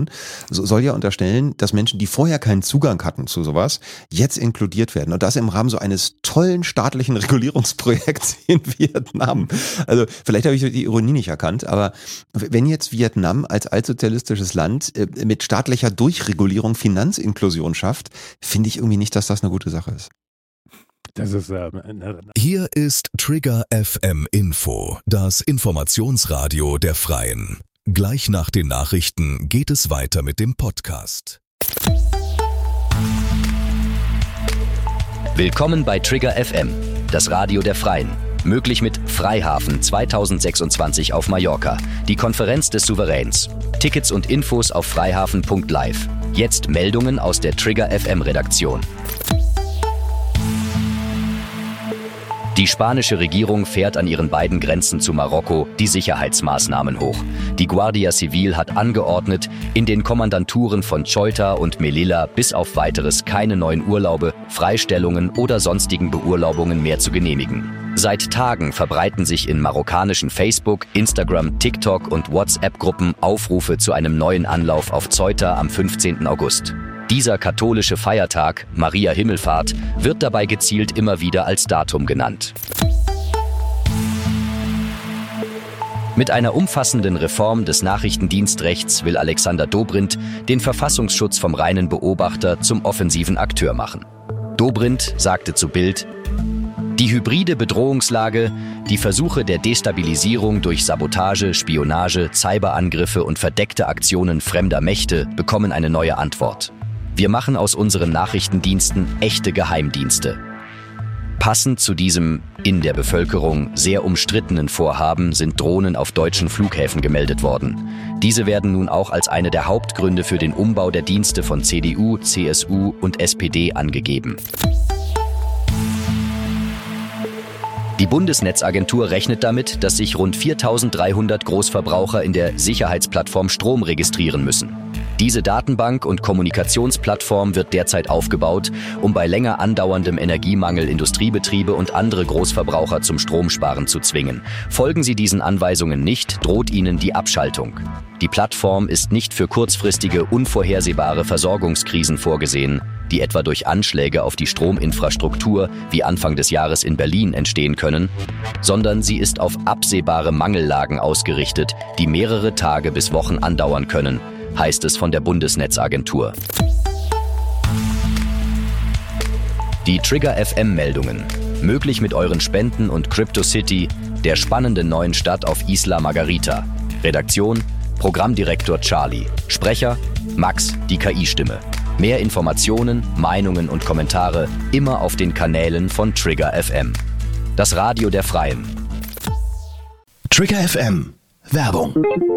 Information, soll ja unterstellen, dass Menschen, die vorher keinen Zugang hatten zu sowas, jetzt inkludiert werden. Und das im Rahmen so eines tollen staatlichen Regulierungsprojekts in Vietnam. Also vielleicht habe ich die Ironie nicht erkannt, aber wenn jetzt Vietnam als altsozialistisches Land mit staatlicher Durchregulierung Finanzinklusion schafft, finde ich irgendwie nicht, dass das eine gute Sache ist. Hier ist Trigger FM Info, das Informationsradio der Freien. Gleich nach den Nachrichten geht es weiter mit dem Podcast. Willkommen bei Trigger FM, das Radio der Freien. Möglich mit Freihafen 2026 auf Mallorca, die Konferenz des Souveräns. Tickets und Infos auf freihafen.live. Jetzt Meldungen aus der Trigger FM Redaktion. Die spanische Regierung fährt an ihren beiden Grenzen zu Marokko die Sicherheitsmaßnahmen hoch. Die Guardia Civil hat angeordnet, in den Kommandanturen von Ceuta und Melilla bis auf Weiteres keine neuen Urlaube, Freistellungen oder sonstigen Beurlaubungen mehr zu genehmigen. Seit Tagen verbreiten sich in marokkanischen Facebook, Instagram, TikTok und WhatsApp-Gruppen Aufrufe zu einem neuen Anlauf auf Ceuta am 15. August. Dieser katholische Feiertag, Maria Himmelfahrt, wird dabei gezielt immer wieder als Datum genannt. Mit einer umfassenden Reform des Nachrichtendienstrechts will Alexander Dobrindt den Verfassungsschutz vom reinen Beobachter zum offensiven Akteur machen. Dobrindt sagte zu Bild: Die hybride Bedrohungslage, die Versuche der Destabilisierung durch Sabotage, Spionage, Cyberangriffe und verdeckte Aktionen fremder Mächte bekommen eine neue Antwort. Wir machen aus unseren Nachrichtendiensten echte Geheimdienste. Passend zu diesem in der Bevölkerung sehr umstrittenen Vorhaben sind Drohnen auf deutschen Flughäfen gemeldet worden. Diese werden nun auch als eine der Hauptgründe für den Umbau der Dienste von CDU, CSU und SPD angegeben. Die Bundesnetzagentur rechnet damit, dass sich rund 4.300 Großverbraucher in der Sicherheitsplattform Strom registrieren müssen. Diese Datenbank und Kommunikationsplattform wird derzeit aufgebaut, um bei länger andauerndem Energiemangel Industriebetriebe und andere Großverbraucher zum Stromsparen zu zwingen. Folgen sie diesen Anweisungen nicht, droht ihnen die Abschaltung. Die Plattform ist nicht für kurzfristige, unvorhersehbare Versorgungskrisen vorgesehen, die etwa durch Anschläge auf die Strominfrastruktur wie Anfang des Jahres in Berlin entstehen können, sondern sie ist auf absehbare Mangellagen ausgerichtet, die mehrere Tage bis Wochen andauern können, heißt es von der Bundesnetzagentur. Die Trigger FM Meldungen. Möglich mit euren Spenden und CryptoCity, der spannenden neuen Stadt auf Isla Margarita. Redaktion: Programmdirektor Charlie. Sprecher: Max, die KI-Stimme. Mehr Informationen, Meinungen und Kommentare immer auf den Kanälen von Trigger FM. Das Radio der Freien. Trigger FM. Werbung.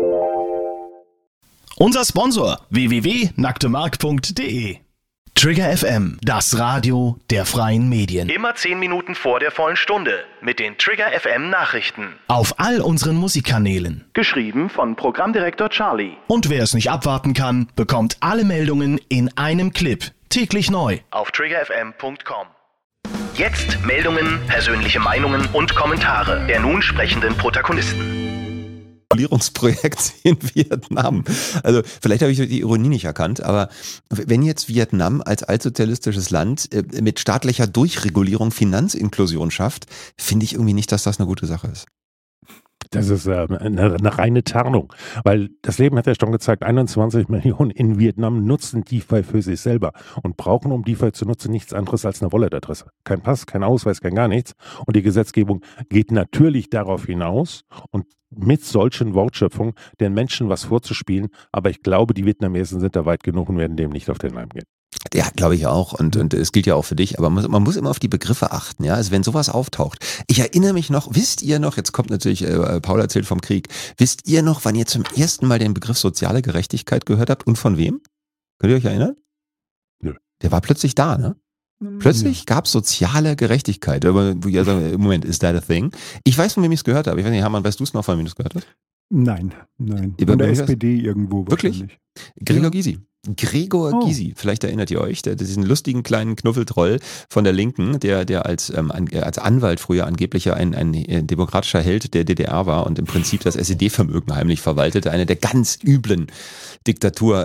Unser Sponsor www.nacktemark.de. Trigger FM, das Radio der freien Medien. Immer 10 Minuten vor der vollen Stunde mit den Trigger FM Nachrichten. Auf all unseren Musikkanälen. Geschrieben von Programmdirektor Charlie. Und wer es nicht abwarten kann, bekommt alle Meldungen in einem Clip. Täglich neu. Auf triggerfm.com. Jetzt Meldungen, persönliche Meinungen und Kommentare der nun sprechenden Protagonisten. Regulierungsprojekt in Vietnam. Also vielleicht habe ich die Ironie nicht erkannt, aber wenn jetzt Vietnam als altsozialistisches Land mit staatlicher Durchregulierung Finanzinklusion schafft, finde ich irgendwie nicht, dass das eine gute Sache ist. Das ist eine reine Tarnung, weil das Leben hat ja schon gezeigt, 21 Millionen in Vietnam nutzen DeFi für sich selber und brauchen, um DeFi zu nutzen, nichts anderes als eine Wallet-Adresse. Kein Pass, kein Ausweis, kein gar nichts. Und die Gesetzgebung geht natürlich darauf hinaus und mit solchen Wortschöpfungen den Menschen was vorzuspielen, aber ich glaube, die Vietnamesen sind da weit genug und werden dem nicht auf den Leim gehen. Ja, glaube ich auch. Und es gilt ja auch für dich. Aber man muss immer auf die Begriffe achten. Ja, also wenn sowas auftaucht. Ich erinnere mich noch, wisst ihr noch, jetzt kommt natürlich, Paul erzählt vom Krieg. Wisst ihr noch, wann ihr zum ersten Mal den Begriff soziale Gerechtigkeit gehört habt und von wem? Könnt ihr euch erinnern? Nö. Der war plötzlich da, ne? Plötzlich gab es soziale Gerechtigkeit. Aber ja, im Moment, is that a thing? Ich weiß, von wem ich es gehört habe. Ich weiß nicht, Hermann, weißt du es noch, von wem du es gehört hast? Nein. Von der SPD irgendwo wirklich. Gregor Gysi. Gysi, vielleicht erinnert ihr euch, diesen lustigen kleinen Knuffeltroll von der Linken, der als Anwalt früher angeblich ein demokratischer Held der DDR war und im Prinzip das SED-Vermögen heimlich verwaltete, eine der ganz üblen